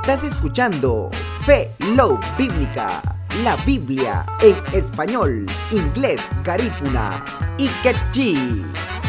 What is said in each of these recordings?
Estás escuchando Fe, Love Bíblica, la Biblia en español, inglés, garífuna y quechí.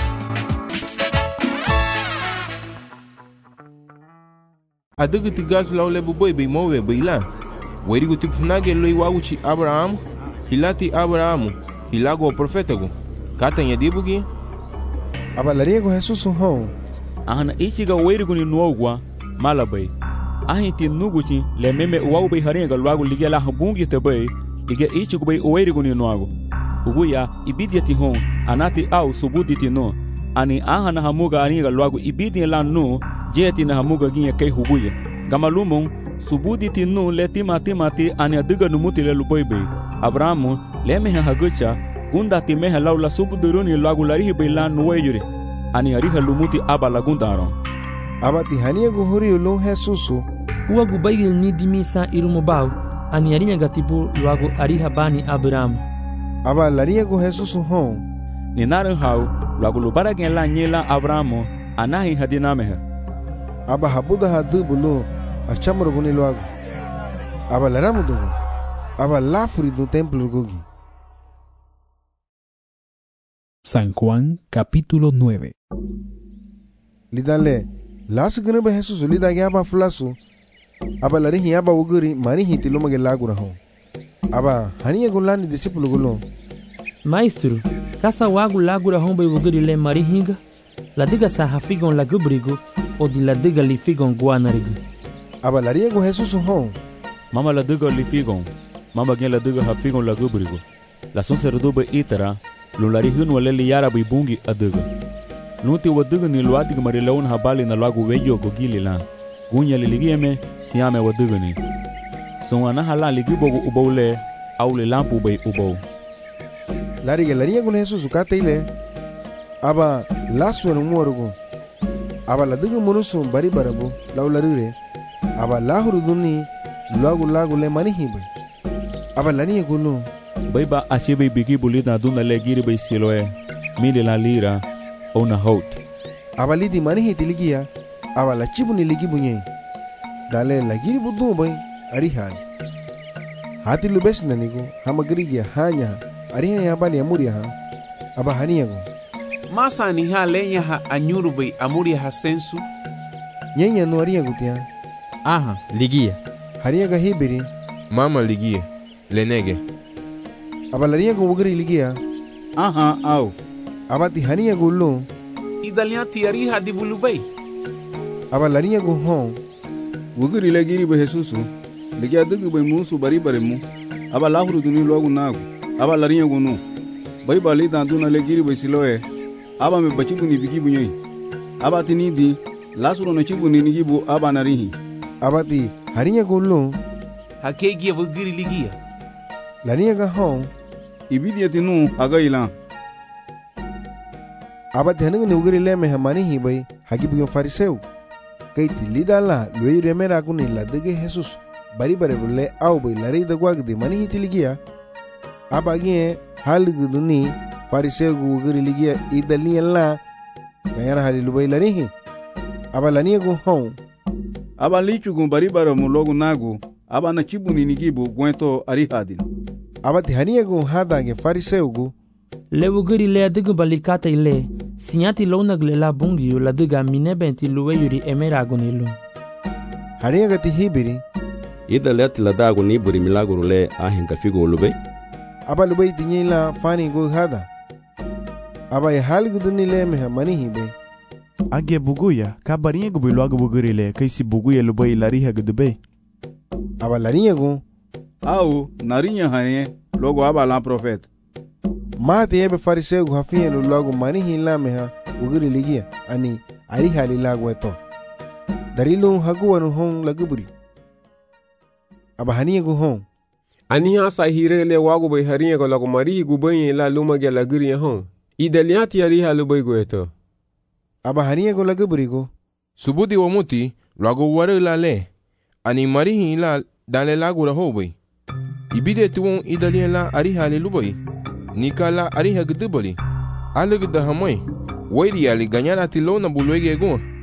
Adugu tigas laule buboy be mowe beila. Weri gutik funage loi wawuchi Abraham, hilati Abrahamu, hilago profetago. Kata nyadibugi. Abalariego Jesus hon. Ahana ichiga weri guni nuogwa malabay. Ahinti nuguchi le meme uwau harenga luago ligia la habungi tebay, ligia ichigo bay weri guni nuago. Uguya ibidiati hon, anati au subuditi no. Ani ahana hamuga aringa luago ibidi la no. Jeti na hamuga ginya kay huguya. Gamalumon subuditi no le timati ani adiga numuti le luboybe. Abrahamu le meha hagucha gunda timeha laula subuduruni luago larihi baylan nuweyure. Ani ariha lumuti abala gundaron. Abati hania guhuri ulun Jesusu. Ua gubaigil ni dimisa irumobau. Ani arinya gatibu luago ariha bani Abrahamu. Abalariego Jesusu hon. Ni naran hau luago lubara gen la nyela Abrahamu anahi hadinameha. Aba habuda hadu bulu achamro guni luago. Aba laramu dogo. Aba lafuri do templo gogi. San Juan capítulo 9. Lidale lasu gune be Jesus lidage aba fulasu. Aba larihi aba uguri marihi tilumage lagura hon. Aba haniye gulani discípulo gulo. Maestro, kasa wagu lagura hon be uguri le marihinga. La diga sa hafigon la gubrigo o di la diga li figon guanarigo. Aba lariego Jesus hon. Mama la diga li figon. Mama gen la diga hafigon la gubrigo. La son serdobe itara. Lulari hunu le liara bibungi adiga. Nuti wadiga ni luadiga marilaun habali na lagu weyo gogili la. Gunya liligieme siame wadiga ni. Son anahala ligibogu ubole au le lampu bay ubo. Lariego Jesus ukate ile. Aba lasu en muorugo. Aba la diga munusu bari barabu laularire. Aba lahuru duni lagu le manihibe. Aba lariego no. Baiba achebe bigi bulida duna legiri bay siloe. Mili la lira ona hot. Aba lidi manihi tiligia. Aba la chibu ni ligi bunye. Dale la giri budu bay arihan. Hati lubes nanigo hamagrigia hanya arihan ya bali amuria ha. Aba haniago. Masa ni ha lenya ha anyuru bay amuria ha sensu. Nyenya no ariago tia. Aha, ligia. Hariaga hibiri. Mama ligia. Lenege. Abalariego ugri ligia. Aha, au. Abati haniago lo. Idaliati ariha di bulubay. Abalariego hon. Ugri legiri be Jesusu. Ligia dugu be musu bari mu. Aba lahuru duni logu nagu. Aba lariego no. Bai bali dan duna legiri be siloe. Aba me bachibu ni bigibu nyoi. Aba tinidi lasuro na chibu ni nigibu aba narihi. Abati haniago lo. Hakegi ugri ligia. Laniaga hon. Ibidiati nu agailan. Abati haniago ni ugri le me hamani hibai hagibu yon fariseu. Kaiti lidala luei remera kuni la dege Jesus bari bule au bai lari da gwagdi mani hiti ligia. Aba gie haligu duni fariseu ugri ligia idali la gayara halilu bai larihi. Aba laniago hon. Aba lichu gun bari mu logu nagu. Aba na chibu ni nigibu gwento arihadin. Abati haniago hadage fariseu gu. Le uguri le adigu balikata ile. Sinyati lona glela bungi la diga minebenti luweyuri emerago nilu. Haniaga ti hibiri. Ida let la dago ni buri milagro le ahin kafigo lube. Aba lube tinye la fani go hada. Aba ya haligu duni le meha mani hibe. Age buguya kabarinye go biluago buguri le kaisi buguya lube ilariha gudube. Aba laniago. Au narinya hanye logo aba la profet. Mate ebe fariseu hafia no logo manihi la meha uguri ligia ani ariha li lago eto. Darilu haguwa no hon laguburi. Aba haniago hon. Aniha sa hirele wago bay hariago lago marihi gubaye la lumage laguri hon. Idaliati ariha lubay go eto. Aba haniago laguburi go. Subudi wamuti lago ware la le. Ani marihi la dale lagura hobay. Ibide tuwon idalien la ariha li lubay. Nika la ariha gudubali. Alig da hamoy. Wairi ali ganyala tilona bulwege go.